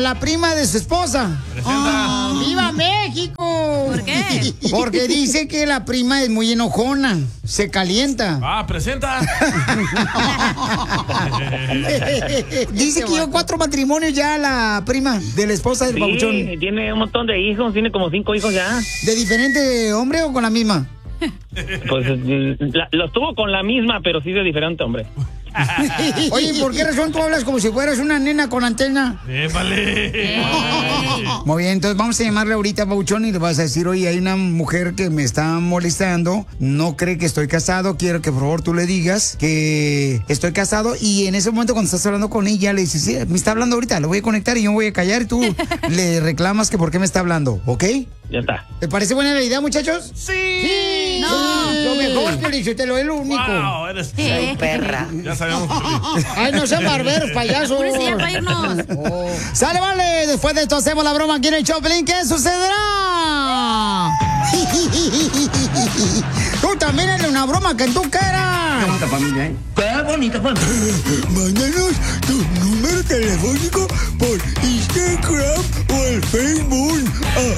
la prima de su esposa. ¡Viva México! ¿Por qué? Porque dice que la prima es muy enojona, se calienta. Presenta. Dice que lleva 4 matrimonios ya la prima de la esposa del papuchón. Sí, tiene un montón de hijos, tiene como 5 hijos ya. ¿De diferente hombre o con la misma? Pues los tuvo con la misma, pero sí de diferente hombre. Oye, ¿por qué razón tú hablas como si fueras una nena con antena? ¡Épale! Muy bien, entonces vamos a llamarle ahorita, papuchón, y le vas a decir, oye, hay una mujer que me está molestando, no cree que estoy casado, quiero que por favor tú le digas que estoy casado, y en ese momento cuando estás hablando con ella, le dices, sí, me está hablando ahorita, lo voy a conectar y yo me voy a callar, y tú le reclamas que por qué me está hablando, ¿ok? Ya está. ¿Te parece buena la idea, muchachos? ¡Sí! No. Lo mejor, Felicitelo, es lo único. ¡Wow! Eres perra. Ya sabemos. Ay, no sean barberos, payasos. Púrese ya para irnos. Sale, vale. Después de esto hacemos la broma aquí en el Choplin. ¿Qué sucederá? Tú también eres una broma que tú quieras. Qué bonita familia, ¿eh? ¡Qué bonita familia! Mándanos tu número telefónico por Instagram o el Facebook.